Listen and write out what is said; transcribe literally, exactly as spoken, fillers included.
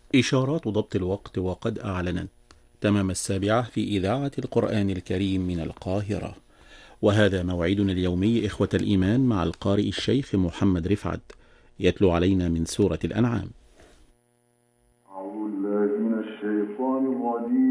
إشارات ضبط الوقت وقد أعلنت تمام السابعة في إذاعة القرآن الكريم من القاهرة. وهذا موعدنا اليومي إخوة الإيمان مع القارئ الشيخ محمد رفعت يتلو علينا من سورة الأنعام. أعوذ بالله من الشيطان الرجيم.